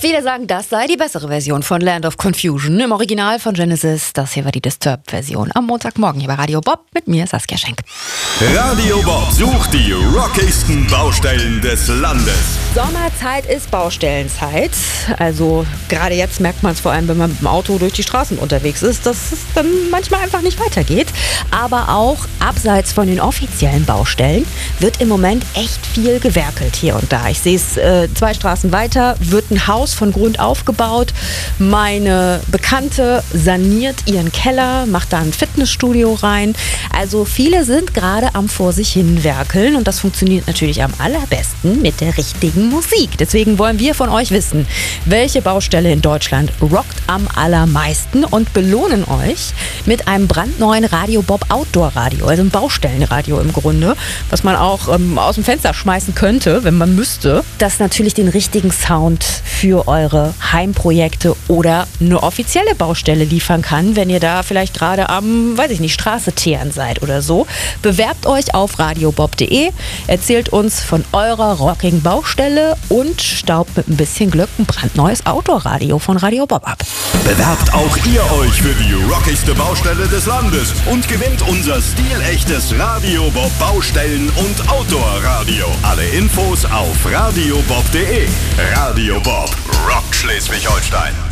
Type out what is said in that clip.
Viele sagen, das sei die bessere Version von Land of Confusion. Im Original von Genesis, das hier war die Disturbed-Version. Am Montagmorgen hier bei Radio Bob mit mir, Saskia Schenk. Radio Bob sucht die rockigsten Baustellen des Landes. Sommerzeit ist Baustellenzeit. Also gerade jetzt merkt man es vor allem, wenn man mit dem Auto durch die Straßen unterwegs ist, dass es dann manchmal einfach nicht weitergeht. Aber auch abseits von den offiziellen Baustellen wird im Moment echt viel gewerkelt hier und da. Ich sehe es 2 Straßen weiter, wird ein Haus von Grund auf gebaut. Meine Bekannte saniert ihren Keller, macht da ein Fitnessstudio rein. Also viele sind gerade am vor sich hin werkeln und das funktioniert natürlich am allerbesten mit der richtigen Musik. Deswegen wollen wir von euch wissen, welche Baustelle in Deutschland rockt am allermeisten und belohnen euch mit einem brandneuen Radio Bob Outdoor Radio, also ein Baustellenradio im Grunde, was man auch aus dem Fenster schmeißen könnte, wenn man müsste. Das natürlich den richtigen Sound für eure Heimprojekte oder eine offizielle Baustelle liefern kann, wenn ihr da vielleicht gerade am, Straße teeren seid oder so. Bewerbt euch auf radiobob.de, erzählt uns von eurer rockigen Baustelle und staubt mit ein bisschen Glück ein brandneues Outdoor-Radio von Radio Bob ab. Bewerbt auch ihr euch für die rockigste Baustelle des Landes und gewinnt unser stilechtes Radio Bob Baustellen- und Outdoor-Radio. Alle Infos auf radiobob.de. Radio Bob rockt Schleswig-Holstein.